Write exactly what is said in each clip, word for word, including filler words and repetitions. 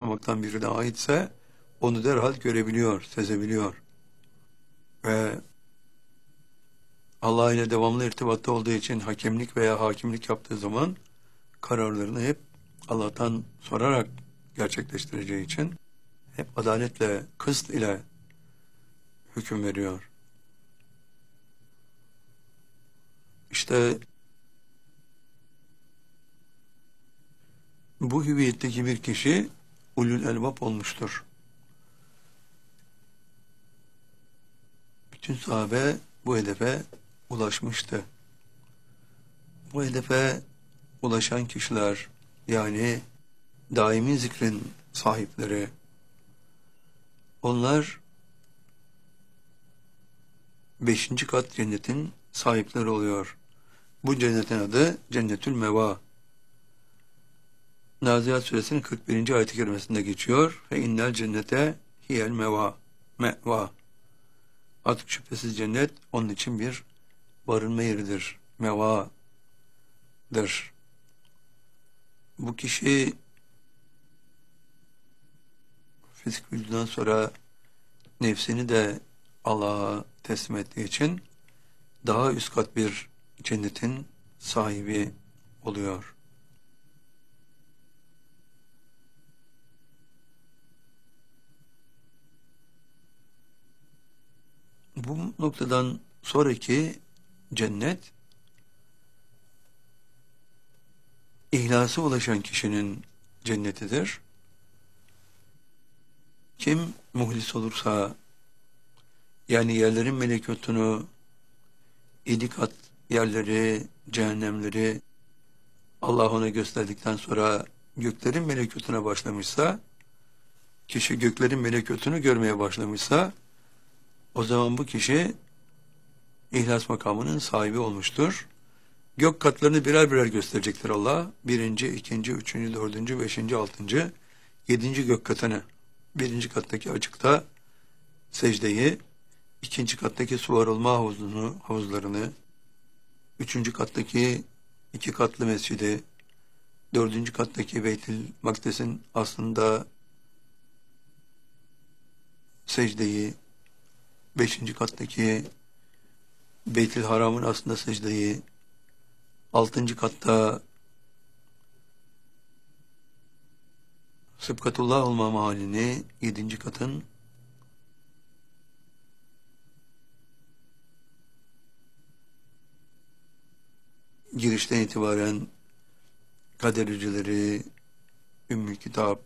basamaktan birine aitse onu derhal görebiliyor, sezebiliyor. Ve Allah ile devamlı irtibatta olduğu için hakemlik veya hakimlik yaptığı zaman kararlarını hep Allah'tan sorarak gerçekleştireceği için hep adaletle, kıst ile hüküm veriyor. İşte bu hüviyetteki bir kişi ulul elbab olmuştur. Bütün sahabe bu hedefe ulaşmıştı. Bu hedefe ulaşan kişiler, yani daimi zikrin sahipleri, onlar beşinci kat cennetin sahipleri oluyor. Bu cennetin adı Cennetül Meva. Nazihat Suresinin kırk birinci ayet-i kerimesinde geçiyor. Ve innel cennete hiyel meva. Meva. Artık şüphesiz cennet onun için bir barınma yeridir. Mevadır. Bu kişi fizik bilgiden sonra nefsini de Allah'a teslim ettiği için daha üst kat bir cennetin sahibi oluyor. Bu noktadan sonraki cennet, ihlasa ulaşan kişinin cennetidir. Kim muhlis olursa, yani yerlerin melekutunu, yedi kat yerleri, cehennemleri Allah ona gösterdikten sonra göklerin melekutuna başlamışsa, kişi göklerin melekutunu görmeye başlamışsa, o zaman bu kişi ihlas makamının sahibi olmuştur. Gök katlarını birer birer gösterecektir Allah. Birinci, ikinci, üçüncü, dördüncü, beşinci, altıncı, yedinci gök katını. Birinci kattaki açıkta secdeyi, ikinci kattaki su varılma havuzunu, havuzlarını, üçüncü kattaki iki katlı mescidi, dördüncü kattaki Beytül Makdes'in aslında secdeyi, beşinci kattaki Beytül Haram'ın aslında secdeyi, altıncı katta Sıbkatullah olma mahallini, yedinci katın girişten itibaren kadericileri, Ümmü Kitap,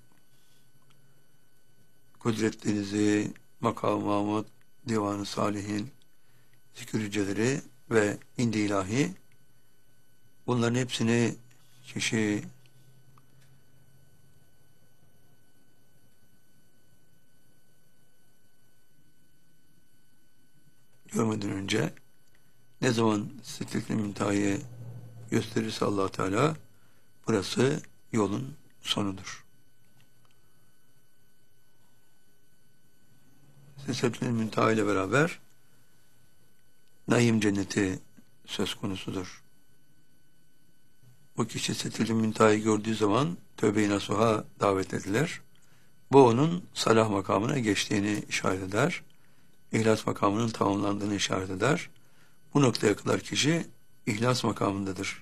Kudret Denizi, Makam Mahmud, Divan-ı Salihin, zikircileri ve İndi İlahi, bunların hepsini kişi görmeden önce ne zaman Sidretül Münteha'yı gösterirse Allah Teala, burası yolun sonudur. Sidretül Münteha ile beraber Naim cenneti söz konusudur. Bu kişi Sidretül Münteha'yı gördüğü zaman tövbe-i nasuha davet edilir. Bu onun salah makamına geçtiğini işaret eder. İhlas makamının tamamlandığını işaret eder. Bu noktaya kadar kişi ihlas makamındadır.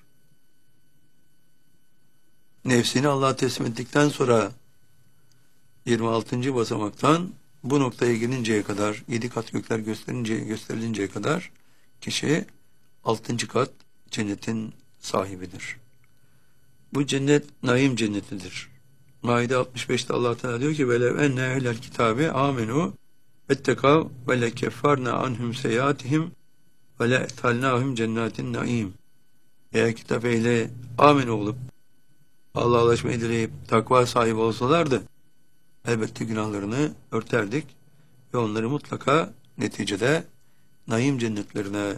Nefsini Allah'a teslim ettikten sonra yirmi altıncı basamaktan bu noktaya gelinceye kadar, yedi kat gökler gösterince, gösterilinceye kadar kişi altıncı kat cennetin sahibidir. Bu cennet naim cennetidir. Maide altmış beşte Allah Teala diyor ki: "Velev enne ehlel kitabe amenu vettekav ve lekeffarna anhum seyyiatihim ve le'talnahum cennetin naim." Eğer kitap ehli amin olup Allah'a ulaşmayı dileyip takva sahibi olsalardı, elbette günahlarını örterdik ve onları mutlaka neticede naim cennetlerine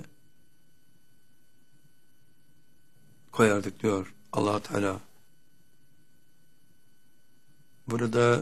koyardık diyor Allah Teala. Burada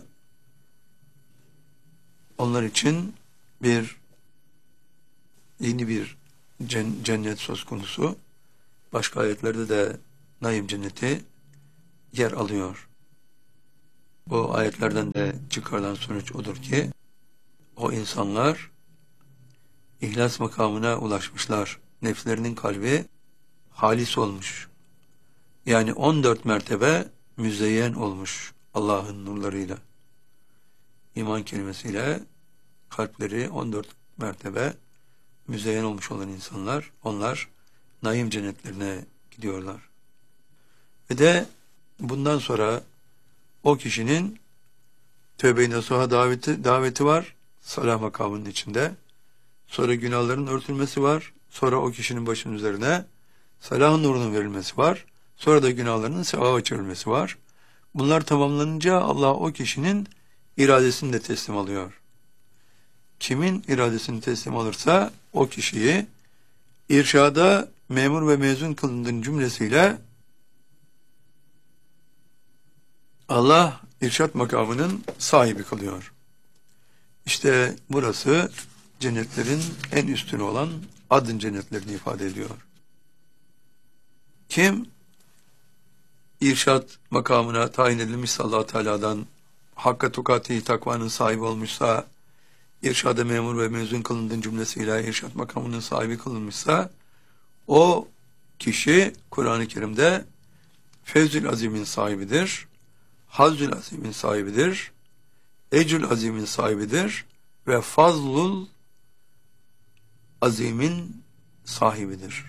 onlar için bir yeni bir cennet söz konusu. Başka ayetlerde de naim cenneti yer alıyor. Bu ayetlerden de çıkarılan sonuç odur ki o insanlar ihlas makamına ulaşmışlar. Nefslerinin kalbi halis olmuş. Yani on dört mertebe müzeyyen olmuş Allah'ın nurlarıyla. İman kelimesiyle kalpleri on dört mertebe müzeyyen olmuş olan insanlar, onlar naim cennetlerine gidiyorlar. Ve de bundan sonra o kişinin tövbe-i nasuha daveti, daveti var, salah makamının içinde. Sonra günahların örtülmesi var. Sonra o kişinin başının üzerine salahın nurunun verilmesi var. Sonra da günahlarının sevaba çevrilmesi var. Bunlar tamamlanınca Allah o kişinin iradesini de teslim alıyor. Kimin iradesini teslim alırsa o kişiyi irşada memur ve mezun kılındığın cümlesiyle Allah irşat makamının sahibi kılıyor. İşte burası cennetlerin en üstünü olan adın cennetlerini ifade ediyor. Kim irşat makamına tayin edilmişse Allah Teala'dan hakka tukati takvanın sahibi olmuşsa, irşada memur ve mezun kılındığın cümlesiyle irşat makamının sahibi kılınmışsa, o kişi Kur'an-ı Kerim'de Fevzül Azim'in sahibidir, Hazzül Azim'in sahibidir, Ecül Azim'in sahibidir ve Fazlul Azim'in sahibidir.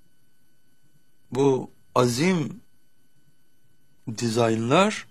Bu azim dizaynlar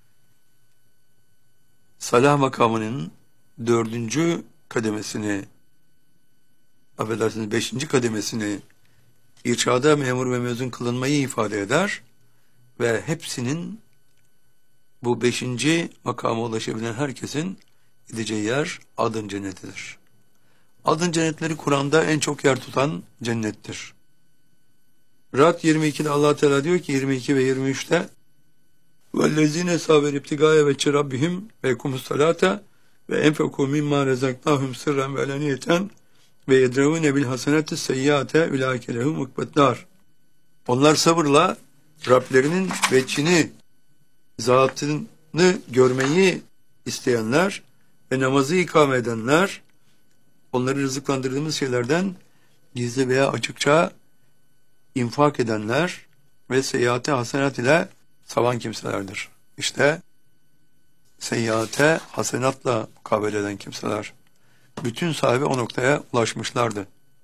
salah makamının dördüncü kademesini, affedersiniz beşinci kademesini irşada memur ve mezun kılınmayı ifade eder ve hepsinin bu beşinci makama ulaşabilen herkesin gideceği yer adın cennetidir. Adın cennetleri Kur'an'da en çok yer tutan cennettir. Ra'd yirmi ikide Allah Teala diyor ki yirmi iki ve yirmi üçte وَالَّذِينَ سَابَرْ اِبْتِغَاءَ وَجْهِ رَبِّهِمْ وَيَقُمُوا الصَّلَاةَ وَاَنْفَقُوا مِمَّا رَزَقْنَاهُمْ سِرًّا وَعَلَانِيَةً وَيَدْرَؤُونَ بِالْحَسَنَةِ السَّيِّئَةَ اُولَٰئِكَ لَهُمْ عُقْبَى الدَّارِ. Onlar sabırla Rablerinin veçhini, zatını görmeyi isteyenler ve namazı ikame edenler, onları rızıklandırdığımız şeylerden gizli veya açıkça infak edenler ve seyyate hasenat ile savan kimselerdir. İşte seyyate hasenatla mukabele eden kimseler. Bütün sahibi o noktaya ulaşmışlardı.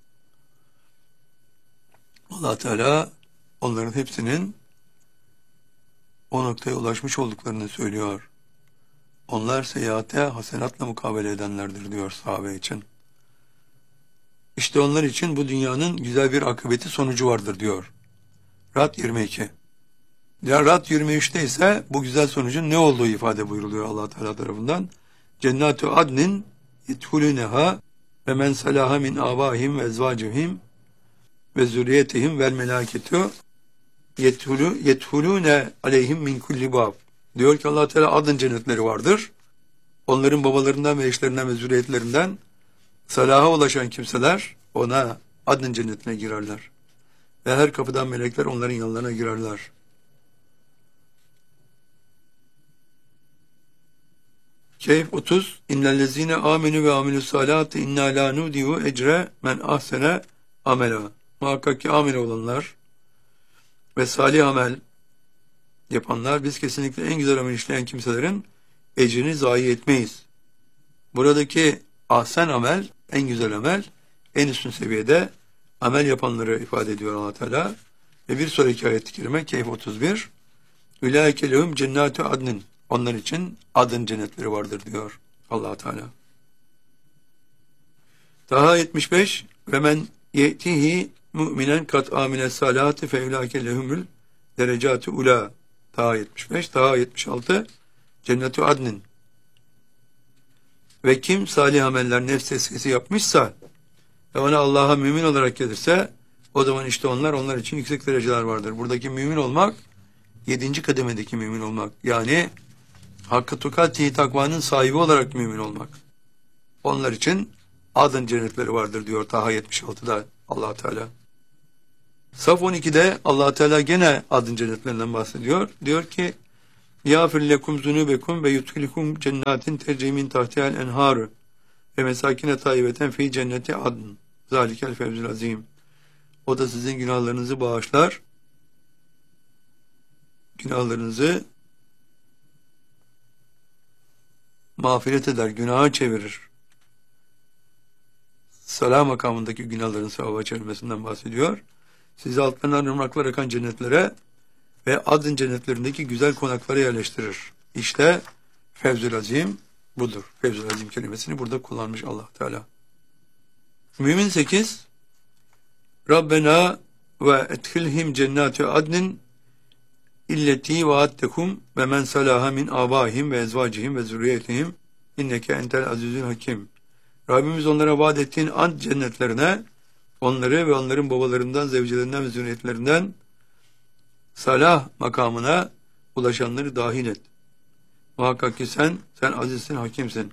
Allah Teala onların hepsinin o noktaya ulaşmış olduklarını söylüyor. Onlar seyyate hasenatla mukabele edenlerdir diyor sahabe için. İşte onlar için bu dünyanın güzel bir akıbeti sonucu vardır diyor. Ra'd yirmi iki. Ya Ra'd yirmi üçte ise bu güzel sonucun ne olduğu ifade buyuruluyor Allah Teala tarafından. Cennetu adnin yedhuluneha ve men salaha min abahim ve ezvacihim ve zürriyetihim vel melaketu yedhulu yedhulune aleyhim min kulli bab. Diyor ki Allah Teala adın cennetleri vardır. Onların babalarından ve eşlerinden ve zürriyetlerinden salaha ulaşan kimseler ona adın cennetine girerler. Ve her kapıdan melekler onların yanlarına girerler. Kehf otuz İnnellezine amenu ve amilus salati inna la nudiyu ecre men ahsene amela. Muhakkak ki amel olanlar ve salih amel yapanlar biz kesinlikle en güzel amel işleyen kimselerin ecrini zayi etmeyiz. Buradaki ahsen amel, en güzel amel, en üstün seviyede amel yapanları ifade ediyor Allah Teala. Ve bir sonraki ayet-i kerime Kehf otuz bir Ulaike lehum cennatu adnin. Onlar için adın cennetleri vardır diyor Allah Teala. Taha yetmiş beş ve men yetihi mu'minen kat amine salati fe ulaike lehumul derecatu ula. Taha yetmiş beş, Taha yetmiş altı cennetu adnin. Ve kim salih ameller nefs tezkiyesi yapmışsa ve ona Allah'a mümin olarak gelirse o zaman işte onlar onlar için yüksek dereceler vardır. Buradaki mümin olmak yedinci kademedeki mümin olmak. Yani hakkı tukati takvanın sahibi olarak mümin olmak. Onlar için adın cennetleri vardır diyor Taha yetmiş altıda Allah Teala. Saf on ikide Allah Teala gene adın cennetlerinden bahsediyor. Diyor ki yağfir lekum zunubekum ve yudhilkum cennetin tecri min tahtiha'l enharu ve mesakine tayyibeten fi cenneti adn. Zalikel fevzul azim. O da sizin günahlarınızı bağışlar. Günahlarınızı mağfiret eder, günaha çevirir. Salah makamındaki günahların sevaba çevirmesinden bahsediyor. Sizi altlarından ırmaklar akan cennetlere ve adın cennetlerindeki güzel konaklara yerleştirir. İşte fevzul azim budur. Fevzul azim kelimesini burada kullanmış Allah Teala. Mümin sekiz Rabbena ve edhilhim cennati adnin illeti vaattekum ve men salaha min abahim ve ezvacihim ve zürriyetihim inneke entel azizül hakim. Rabbimiz onlara vaat ettiğin ad cennetlerine onları ve onların babalarından, zevcelerinden ve zürriyetlerinden salah makamına ulaşanları dahil et. Muhakkak ki sen, sen azizsin, hakimsin.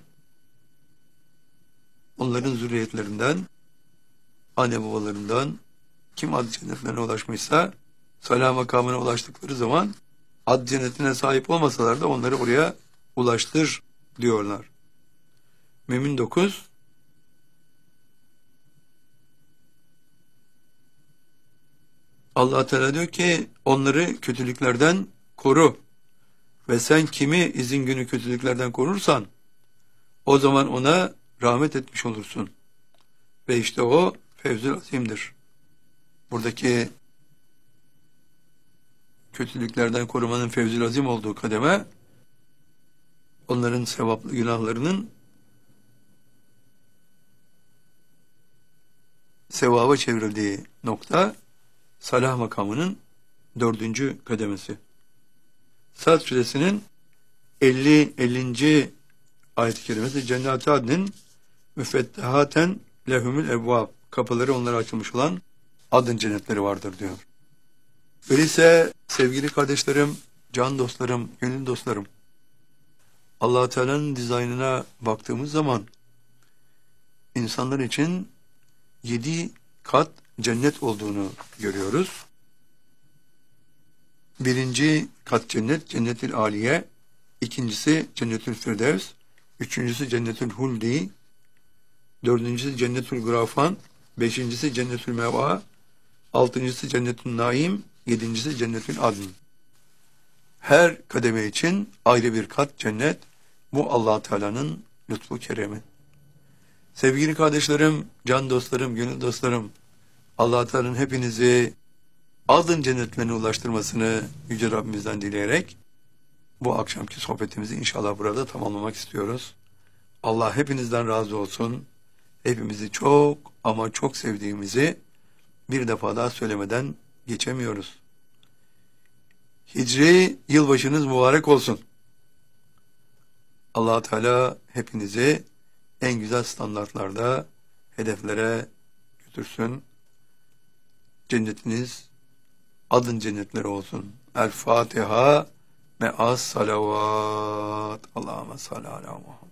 Onların zürriyetlerinden, anne babalarından kim ad cennetlerine ulaşmışsa salah makamına ulaştıkları zaman ad cennetine sahip olmasalar da onları oraya ulaştır diyorlar. Mümin dokuz Allah Teala diyor ki onları kötülüklerden koru ve sen kimi izin günü kötülüklerden korursan o zaman ona rahmet etmiş olursun. Ve işte o fevzül azimdir. Buradaki kötülüklerden korumanın fevzül azim olduğu kademe onların sevaplı günahlarının sevaba çevrildiği nokta salah makamının dördüncü kademesi. Sad suresinin elli ellinci ayet-i kerimesi cennet-i adnin müfettehaten lehumul evvab, kapıları onlara açılmış olan adın cennetleri vardır diyor. Öyleyse sevgili kardeşlerim, can dostlarım, gönül dostlarım, Allah Teala'nın dizaynına baktığımız zaman insanlar için yedi kat cennet olduğunu görüyoruz. Birinci kat cennet, Cennetül Aliye, ikincisi Cennetül Firdevs, üçüncüsü Cennetül Huldi, dördüncüsü Cennetül Grafan, beşincisi Cennetül Meva, altıncısı Cennetül Naim, yedincisi Cennetül Adn. Her kademe için ayrı bir kat cennet, bu Allah Teala'nın lütfu keremi. Sevgili kardeşlerim, can dostlarım, gönül dostlarım, Allah Teala'nın hepinizi adın cennetlerine ulaştırmasını Yüce Rabbimizden dileyerek bu akşamki sohbetimizi inşallah burada tamamlamak istiyoruz. Allah hepinizden razı olsun. Hepimizi çok ama çok sevdiğimizi bir defa daha söylemeden geçemiyoruz. Hicri yılbaşınız mübarek olsun. Allah Teala hepinizi en güzel standartlarda hedeflere götürsün. Cennetiniz adın cennetleri olsun. El Fatiha me'as salavat. Allahümme salli ala Muhammed.